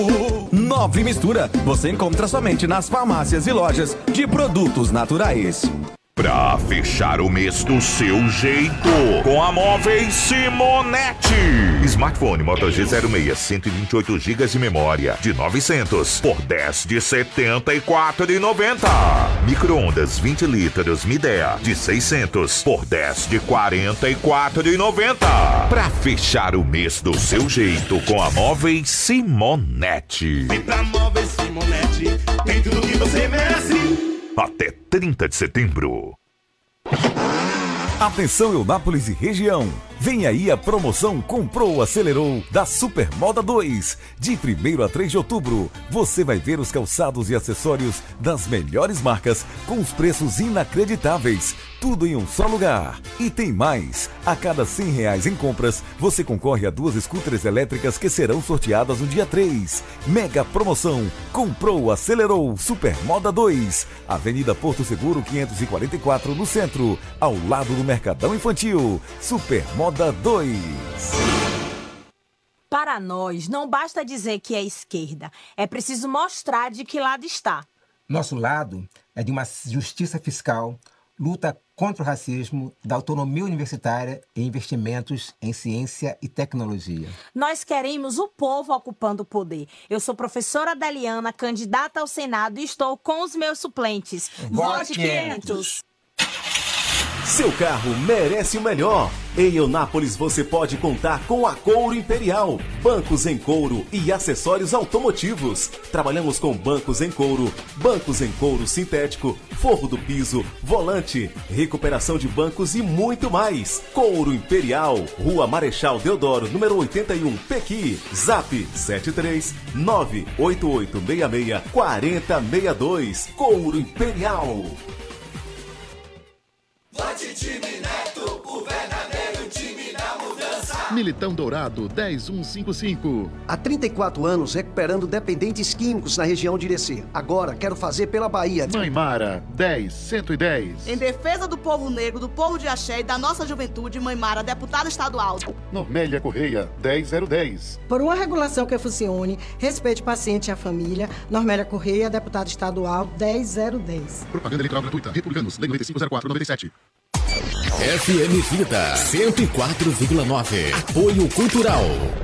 Nova Mistura, você encontra somente nas farmácias e lojas de produtos naturais. Pra fechar o mês do seu jeito, com a Móveis Simonetti. Smartphone Moto G06, 128 GB de memória, de 900 por 10 de 74,90. Micro-ondas 20 litros Midea, de 600 por 10 de 44,90. Pra fechar o mês do seu jeito, com a Móveis Simonetti. Vem pra Móveis Simonetti, tem tudo que você merece. Até 30 de setembro. Atenção Eunápolis e região. Vem aí a promoção Comprou, Acelerou da Super Moda 2. De 1º a 3 de outubro, você vai ver os calçados e acessórios das melhores marcas com os preços inacreditáveis. Tudo em um só lugar. E tem mais. A cada R$100 em compras, você concorre a 2 scooters elétricas que serão sorteadas no dia 3. Mega promoção Comprou, Acelerou Super Moda 2. Avenida Porto Seguro 544 no centro, ao lado do Mercadão Infantil. Super Moda 2. Para nós, não basta dizer que é esquerda. É preciso mostrar de que lado está. Nosso lado é de uma justiça fiscal, luta contra o racismo, da autonomia universitária e investimentos em ciência e tecnologia. Nós queremos o povo ocupando o poder. Eu sou professora Deliana, candidata ao Senado e estou com os meus suplentes. Vote 500! Seu carro merece o melhor. Em Eunápolis você pode contar com a Couro Imperial, bancos em couro e acessórios automotivos. Trabalhamos com bancos em couro sintético, forro do piso, volante, recuperação de bancos e muito mais. Couro Imperial, Rua Marechal Deodoro, número 81, Pequi. Zap 73988664062. Couro Imperial. Vote Time Neto, o verdadeiro time da mudança. Militão Dourado 10155. Há 34 anos recuperando dependentes químicos na região de Irecê. Agora quero fazer pela Bahia. Mãe Mara 10110. Em defesa do povo negro, do povo de Axé e da nossa juventude, Mãe Mara, deputada estadual. Normélia Correia 10010. Por uma regulação que funcione, respeite o paciente e a família, Normélia Correia, deputada estadual 10010. Propaganda eleitoral gratuita. Republicanos, Lei 9504/97. FM Vida 104,9. Apoio Cultural.